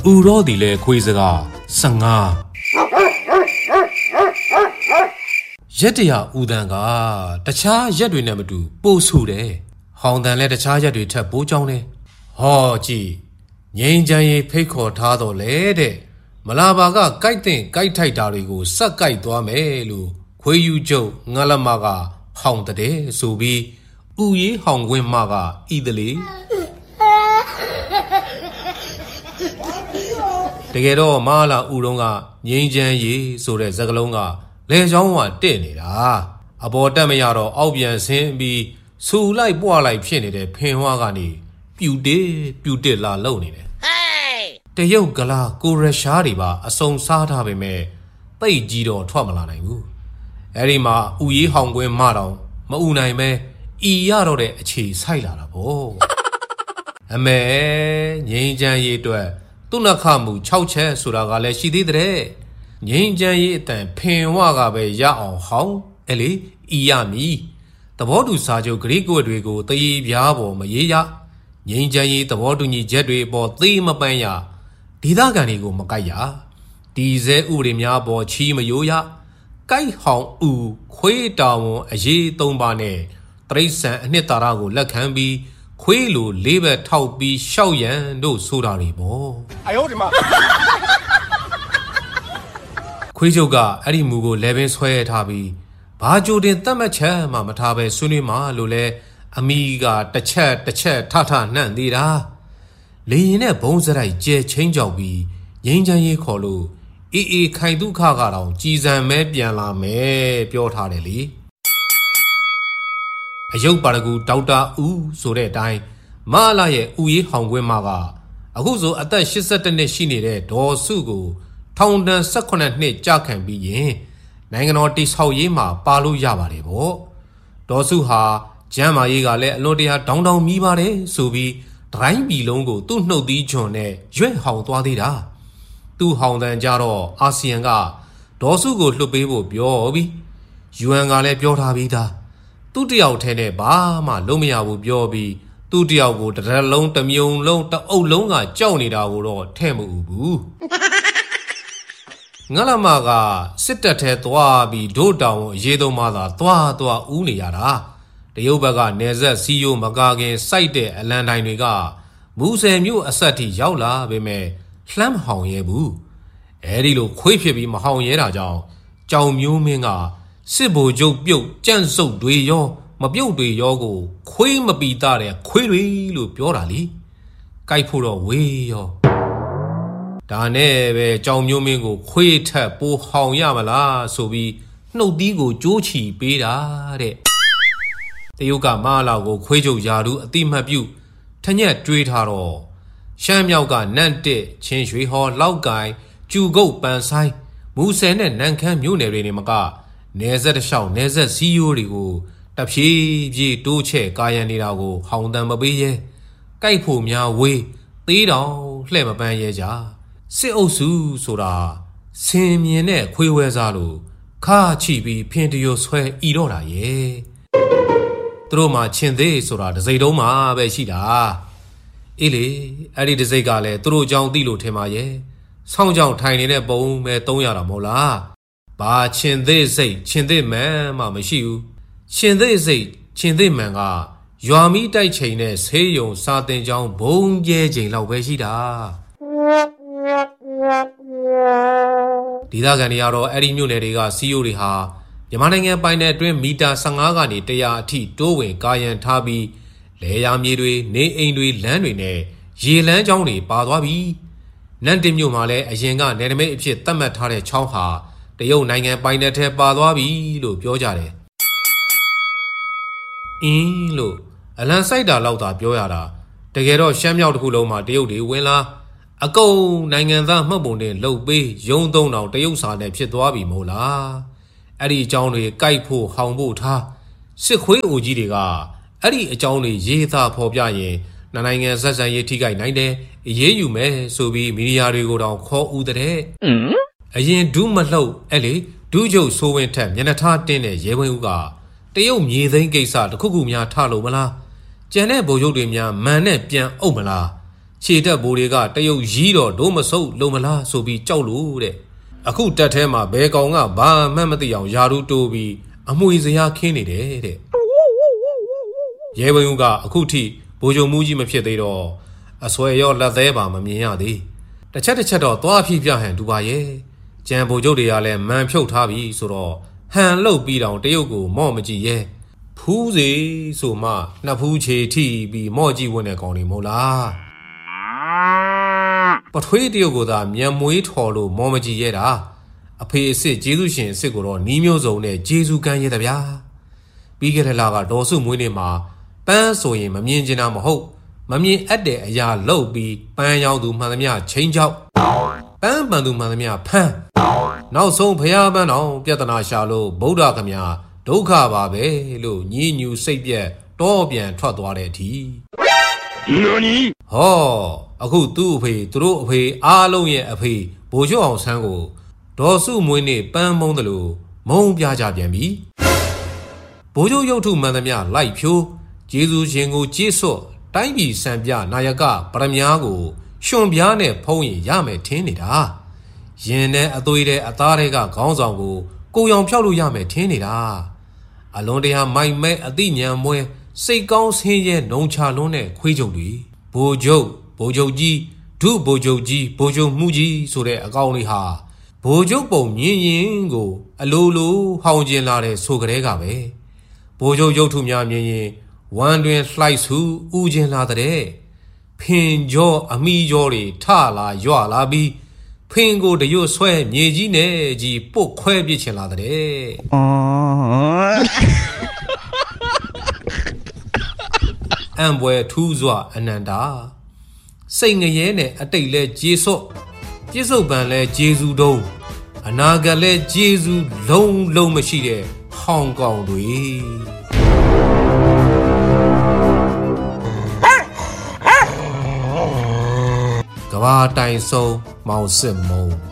ဥရောဒီလေခွေးစကား15ရက်တရာဦးတန်းကတခြားရက်တွေနဲ့မတူပို့ဆူတယ်ဟောင်းတန်လဲတခြားရက်တွေထပ်ပိုးကြောင်းတယ်ဟောကြည့်ငိမ့်ချမ်းရေးဖိတ်ခေါ်ထားတော့လေတဲ့မလာပါကကြိုက်တဲ့ကြိုက်ထိုက်တာတွေကိုစက်ကြိုက်သွားမယ်လို့ခွေးယူကျုပ်ငါလမကဟောင်းတဲ့ဆိုပြီးဥရေးဟောင်းခွင်းမကဤတလေတကယ်တော့မလာဥတုံးကငိမ့်ချမ်းရေးဆိုတဲ့စကားလုံးကလေချောင်းကတဲ့နေတာအပေါ်တက်မရတော့အောက်ပြန်ဆင်းပြီးဆူလိုက်ပွားလိုက်ဖြစ်နေတဲ့ဖင်ဝါကနေပြူတစ်လာလုံနေတယ်တရုတ်ကလာကိုရရှားတွေပါအစုံစားထားပေမဲ့တိတ်ကြီးတော့ထွက်မလာနိုင်ဘူးအဲ့ဒီမှာဥရေးဟောင်ကွင်းမတော့မဥနိုင်ပဲဤရတော့တဲ့အခြေဆိုင်လာတာပေါ့အမေငိမ့်ချမ်းရေးအတွက်သူ့နှခမှု6ချက်ဆိုတာကလည်းရှိသေးတဲ့ငိမ့်ချမ်းရေးအတန်ဖင်ဝကပဲရအောင်ဟောင်းအဲ့လေဤရမီသဘောတူစာချုပ်ဂရိကွက်တွေကိုတည်ပြားပေါ်မရေးရငိမ့်ချမ်းရေးသဘောတူညီချက်တွေပေါ်သိမပန်းရဒေသခံတွေကိုမကိုက်ရဒီစဲဥပဒေများပေါ်ချီမယိုးရကိုက်ဟောင်းဥခွေးတာဝန်အရေး3ပါးနဲ့တရိษံအနှစ်သာရကိုလက်ခံပြီးခွေးလို၄ဘက်ထောက်ပြီးရှောက်ရန်တို့ဆိုတာတွေပေါ့အယောဒီမှာခွေးချုပ်ကအဲ့ဒီမူကိုလဲပင်ဆွဲထားပြီးဘာကြိုတင်တတ်မှတ်ချက်မှမထားပဲဆွေးနွေးမှလို့လဲအမိကတစ်ချက်ထနှံ့သေးတာလေရင်နဲ့ဘုံစရိုက်ကျဲချင်းကြောက်ပြီးငိမ့်ချမ်းရေးခေါ်လို့အေးခိုင်ဒုက္ခကတော့ကြည်စံမဲပြန်လာမယ်ပြောထားတယ်လေအယုတ်ပါရဂူဒေါက်တာဦးဆိုတဲ့အတိုင်းမလာရဲ့ဥရေးဟောင်ခွင်းမကအခုဆိုအသက်82နှစ်ရှိနေတဲ့ဒေါ်စုကိုထောင်ဒဏ်18နှစ်ကြာခံပြီးရင်နိုင်ငံတော်တိဆောက်ရေးမှာပါလို့ရပါတယ်ပေါ့ဒေါ်စုဟာကျမ်းမာရေးကလည်းအလွန်တရာဒေါင်းမီးပါတယ်ဆိုပြီးဒရိုင်းပြည်လုံးကိုသူ့နှုတ်သီးချွန်နဲ့ရွက်ဟောင်သွားသေးတာသူ့ဟောင်တန်ကြတော့အာဆီယံကဒေါ်စုကိုလှုပ်ပေးဖို့ပြောပြီး UN ကလည်းပြောထားပြီးသားသူ့တယောက်ထဲနဲ့ဘာမှလုံးမရဘူးပြောပြီးသူ့တယောက်ကိုတစ်ရက်လုံးတစ်မြုံလုံးတစ်အုပ်လုံးကကြောက်နေတာကိုတော့ထဲ့မဥဘူးငါလမကစစ်တပ်ထဲသွားပြီးဒို့တောင်အရေးသုံးမှသာသွားဦးနေရတာတရုတ်ဘက်ကနေဆက်စီယိုမကာခင်စိုက်တဲ့အလံတိုင်းတွေကမူဆယ်မြို့အဆက်ထိရောက်လာပေမဲ့လှမ်းမဟောင်ရဲဘူးအဲဒီလိုခွေးဖြစ်ပြီးမဟောင်ရဲတာကြောင့်ကြောင်မျိုးမင်းကစစ်ဗိုလ်ချုပ်ပြုတ်ကြန့်စုပ်တွေရောမပြုတ်တွေရောကိုခွေးမပီတာတဲ့ခွေးတွေလို့ပြောတာလေကြိုက်ဖို့တော့ဝေးရောဒါနဲ့ပဲကြောင်မျိုးမင်းကိုခွေးထက်ပိုဟောင်ရမလားဆိုပြီးနှုတ်သီးကိုကြိုးချီပေးတာတဲ့တရုတ်ကမလာကိုခွေးချုပ်ယာတူအတိမတ်ပြုထညက်တွေးထားတော့ရှမ်းမြောက်ကနန့်တစ်ချင်းရွှေဟော်လောက်ကိုင်ကျူကုတ်ပန်ဆိုင်မူဆယ်နဲ့နန့်ခမ်းမြို့နယ်တွေနေမကနေဆက်တစ်လျှောက်နေဆက်စီးရိုးတွေကိုတဖြည်းဖြည်းတိုးချဲ့ကာယံနေတာကိုဟောင်တန်မပေးရဲကြိုက်ဖို့များဝေးသေးတောင်လှဲ့မပန်းရဲကြစစ်အုပ်စုဆိုတာဆင်မြင်တဲ့ခွေးဝဲစားလို့ခါချီပြီးဖင်တရွဆွဲဤတော့တာရဲ့သူတို့မှချင်းသေးဆိုတာတစိမ့်တုံးမှပဲရှိတာအေးလေအဲ့ဒီတစိမ့်ကလည်းသူတို့အကြောင်းသိလို့ထင်ပါရဲ့ဆောင်းကြောင်ထိုင်နေတဲ့ပုံပဲ300တာမဟုတ်လားဘာချင်းသေးစိတ်ချင်းသေးမှန်မှမရှိဘူးချင်းသေးစိတ်ချင်းသေးမှန်ကရွာမီတိုက်ချိန်နဲ့ဆေးရုံစာတင်ကြောင်းဘုံကျဲချိန်လောက်ပဲရှိတာဒေသခံတွေကတော့အဲ့ဒီမြို့နယ်တွေကစီးရိုးတွေဟာမြန်မာနိုင်ငံပိုင်တဲ့အတွင်းမီတာ15ကနေ100အထိတိုးဝင်ကာယံထားပြီးလေယာမြေတွေနေအိမ်တွေလမ်းတွေနဲ့ရေလမ်းကြောင်းတွေပါသွားပြီနန့်တင်မြို့မှာလည်းအရင်ကနယ်နိမိတ်အဖြစ်သတ်မှတ်ထားတဲ့ချောင်းဟာတရုတ်နိုင်ငံပိုင်တဲ့ထဲပါသွားပြီလို့ပြောကြတယ်လို့အလံစိုက်တာလောက်သာပြောရတာတကယ်တော့ရှမ်းမြောက်တစ်ခုလုံးမှာတရုတ်တွေဝင်လာအကုန်နိုင်ငံသားမှတ်ပုံတင်လှုပ်ပေးရုံသုံးတောင်တရုတ်စာနဲ့ဖြစ်သွားပြီမို့လားအဲ့ဒီအကြောင်းတွေကြိုက်ဖို့ဟောင်ဖို့ထားစစ်ခွေးအိုကြီးတွေကအဲ့ဒီအကြောင်းတွေရေးသားဖော်ပြရင်နိုင်ငံဆက်ဆံရေးထိခိုက်နိုင်တယ်အေးအေးယူမယ်ဆိုပြီးမီဒီယာတွေကိုတောင်ခေါ်ဦးတဲ့အရင်ဒူးမလှုပ်အဲ့လေဒူးချုပ်ဆိုးဝင်ထက်မျက်နှာထားတင်းတဲ့ရဲဝင်းဦးကတရုတ်မြေသိမ်းကိစ္စတခုခုများထလို့မလားကျန်တဲ့ဗိုလ်ချုပ်တွေများမန်နဲ့ပြန်အုပ်မလားခြေတက်ဘိုးတွေကတရုတ်ရီးတော့ဒိုးမဆုပ်လုံမလားဆိုပြီးကြောက်လို့တဲ့အခုတက်ထဲမှာဘဲကောင်ကဘာမှမသိအောင်ယာရူတိုးပြီးအမွေစရာခင်းနေတယ်တဲ့ရဲဘုံကအခုထိဘိုးချုပ်မူကြီးမဖြစ်သေးတော့အစွဲရောလက်သေးပါမမြင်ရသေးတစ်ချက်တော့သွားဖြီးပြဟန်တူပါရဲ့ကြံဘိုးချုပ်တွေကလည်းမန်ဖြုတ်ထားပြီဆိုတော့ဟန်လှုပ်ပြီးတောင်တရုတ်ကိုမော့မကြည့်ရဲ့ဖူးစီဆိုမှနှစ်ဖူးချေထိပြီးမော့ကြည့်ဝင်တဲ့ကောင်တွေမဟုတ်လားပထွေးတရုတ်ကိုသာမြန်မွေးထော်လို့မော်မကြည့်ရတာအဖေအစ်စ်ကျေးဇူးရှင်အစ်စ်ကိုတော့နီးမျိုးစုံနဲ့ကျေးဇူးကမ်းရတဲ့ဗျာပြီးခဲ့တဲ့လကဒေါ်စုမွေးနေ့မှာပန်းဆိုရင်မမြင်ချင်တာမဟုတ်မမြင်အပ်တဲ့အရာလှုပ်ပြီးပန်းရောက်သူမှန်သမျှချင်းချောက်ပန်းပန်သူမှန်သမျှဖမ်းနောက်ဆုံးဖျားပန်းတော်ပြဿနာရှာလို့ဗုဒ္ဓခမညာဒုက္ခပါပဲလို့ညည်းညူစိတ်ပြက်တော့ပြန်ထွက်သွားတဲ့အထိဟောအခုသူ့အဖေသူတို့အဖေအားလုံးရဲ့အဖေဘိုးချုပ်အောင်ဆန်းကိုဒေါ်စုမွေးနေ့ပန်းမုံတယ်လို့မုံပြကြပြန်ပြီဘိုးချုပ်ရုပ်ထုမှန်သမျှလိုက်ဖြိုးကျေးဇူးရှင်ကိုကြေးစွတ်တိုင်းပြည်စံပြနာယကပရမ ्या ကိုရှင်ပြားနဲ့ဖုံးရင်ရမယ်ထင်းနေတာရင်နဲ့အသွေးတဲ့အသားတွေကခေါင်းဆောင်ကိုကိုရောင်ဖြောက်လို့ရမယ်ထင်းနေတာအလွန်တရာမိုက်မဲအသိဉာဏ်မွဲစိတ်ကောင်းဆင်းရဲနှုံချလွန်းတဲ့ခွေးချုပ်တွေဘိုးချုပ်ကြီးဒုဘိုးချုပ်ကြီးဘိုးချုပ်မှုကြီးဆိုတဲ့အကောင်လေးဟာဘိုးချုပ်ပုံမြင်ရင်ကိုအလိုလိုဟောင်းကျင်လာတဲ့ဆိုကြတဲ့ကပဲဘိုးချုပ်ရုပ်ထုများမြင်ရင်ဝမ်းတွင်လှိုက်စုဥကျင်လာတဲ့ဖင်ကြောအမိကြောတွေထလာရွလာပြီးဖင်ကိုတရွတ်ဆွဲမြေကြီးနဲ့ကြီးပုတ်ခွဲပြစ်ချင်လာတဲ့အံပွဲထူးစွာအနန္တာစိတ်ငရဲနဲ့အတိတ်လဲကျေစွတ်ပြစ္ဆုတ်ပံလဲဂျေဇူတုံးအနာဂတ်လဲဂျေဇူလုံးမရှိတဲ့ဟောင်ကောင်တွေကဘာတိုင်ဆုံးမောင်စစ်မုံ